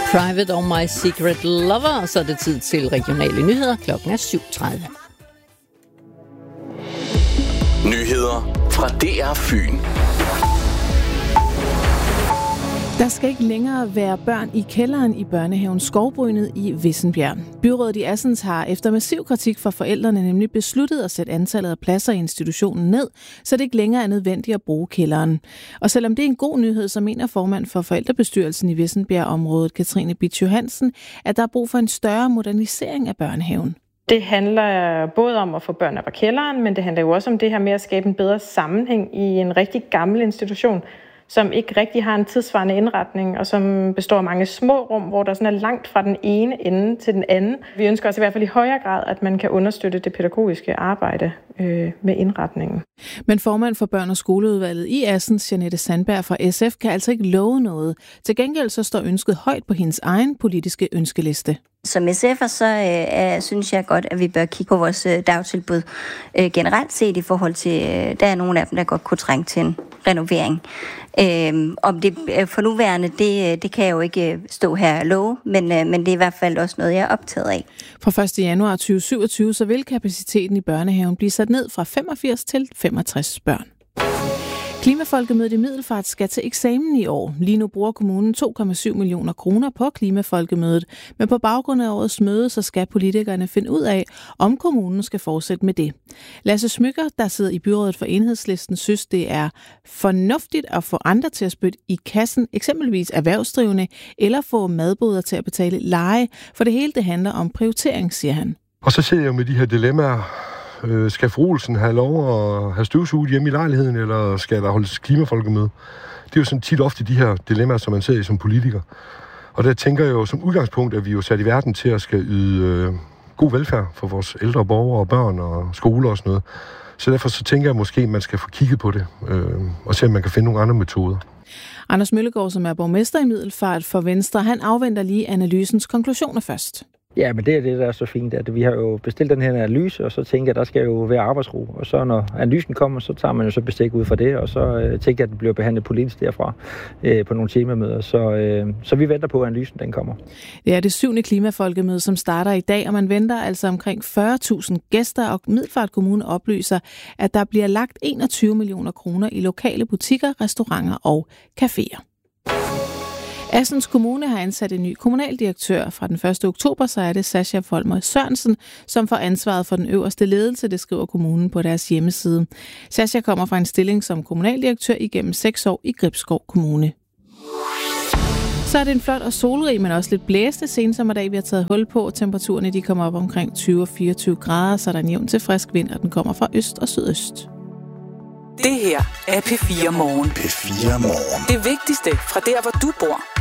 Private or My Secret Lover, og så er det tid til regionale nyheder. Klokken er 7:30. Nyheder fra DR Fyn. Der skal ikke længere være børn i kælderen i børnehaven Skovbrynet i Vissenbjerg. Byrådet i Assens har efter massiv kritik fra forældrene nemlig besluttet at sætte antallet af pladser i institutionen ned, så det ikke længere er nødvendigt at bruge kælderen. Og selvom det er en god nyhed, så mener formand for forældrebestyrelsen i Vissenbjerg-området, Katrine Bitsch Johansen, at der er brug for en større modernisering af børnehaven. Det handler både om at få børn op af kælderen, men det handler jo også om det her med at skabe en bedre sammenhæng i en rigtig gammel institution, som ikke rigtig har en tidsvarende indretning, og som består af mange små rum, hvor der sådan er langt fra den ene ende til den anden. Vi ønsker også i hvert fald i højere grad, at man kan understøtte det pædagogiske arbejde med indretningen. Men formand for børn- og skoleudvalget i Assens, Jeanette Sandberg fra SF, kan altså ikke love noget. Til gengæld så står ønsket højt på hendes egen politiske ønskeliste. Som SF'er, så synes jeg godt, at vi bør kigge på vores dagtilbud generelt set i forhold til, der er nogle af dem, der godt kunne trænge til en renovering. Om det for nuværende, det kan jeg jo ikke stå her og love, men det er i hvert fald også noget, jeg er optaget af. Fra 1. januar 2027, så vil kapaciteten i børnehaven blive sat ned fra 85 til 65 børn. Klimafolkemødet i Middelfart skal til eksamen i år. Lige nu bruger kommunen 2,7 millioner kroner på Klimafolkemødet, men på baggrund af årets møde, så skal politikerne finde ud af, om kommunen skal fortsætte med det. Lasse Smykker, der sidder i byrådet for Enhedslisten, synes, det er fornuftigt at få andre til at spytte i kassen, eksempelvis erhvervsdrivende, eller få madboder til at betale leje, for det hele det handler om prioritering, siger han. Og så ser jeg med de her dilemmaer. Skal fru Olsen have lov at have støvsuget hjemme i lejligheden, eller skal der holdes klimafolkemøde? Det er jo sådan tit ofte de her dilemmaer, som man ser i som politiker. Og der tænker jeg jo som udgangspunkt, at vi er jo sat i verden til at skal yde god velfærd for vores ældre borgere og børn og skoler og sådan noget. Så derfor så tænker jeg måske, at man skal få kigget på det og se, om man kan finde nogle andre metoder. Anders Møllegaard, som er borgmester i Middelfart for Venstre, han afventer lige analysens konklusioner først. Ja, men det er det, der er så fint, at vi har jo bestilt den her analyse, og så tænker jeg, at der skal jo være arbejdsro. Og så når analysen kommer, så tager man jo så bestik ud fra det, og så tænker jeg, at det bliver behandlet politisk derfra på nogle temamøder. Så vi venter på, at analysen den kommer. Det er det 7. klimafolkemøde, som starter i dag, og man venter altså omkring 40.000 gæster, og Middelfart Kommune oplyser, at der bliver lagt 21 millioner kroner i lokale butikker, restauranter og caféer. Assens Kommune har ansat en ny kommunaldirektør. Fra den 1. oktober så er det Sascha Folmer Sørensen, som får ansvaret for den øverste ledelse, det skriver kommunen på deres hjemmeside. Sascha kommer fra en stilling som kommunaldirektør igennem 6 år i Gribskov Kommune. Så er det en flot og solrig, men også lidt blæste sensommerdag, vi har taget hul på. Temperaturerne de kommer op omkring 20 og 24 grader, så der er en jævn til frisk vind, og den kommer fra øst og sydøst. Det her er P4 Morgen. P4 Morgen. Det vigtigste fra der, hvor du bor.